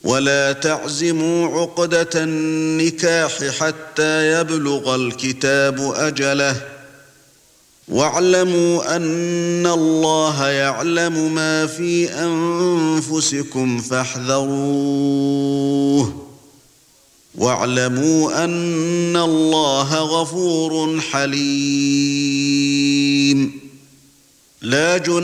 ولا تعزموا عقدة النكاح حتى يبلغ الكتاب أجله واعلموا أن الله يعلم ما في أنفسكم فاحذروه واعلموا أن الله غفور حليم لا